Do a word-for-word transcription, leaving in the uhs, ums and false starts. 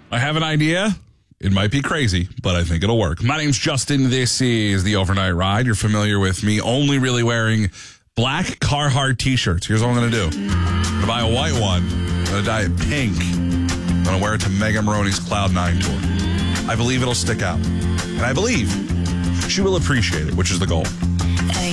I have an idea. It might be crazy, but I think it'll work. My name's Justin. This is The Overnight Ride. You're familiar with me only really wearing black Carhartt t-shirts. Here's what I'm going to do. I'm going to buy a white one. I'm going to dye it pink. I'm going to wear it to Megan Maroney's Cloud nine tour. I believe it'll stick out. And I believe she will appreciate it, which is the goal.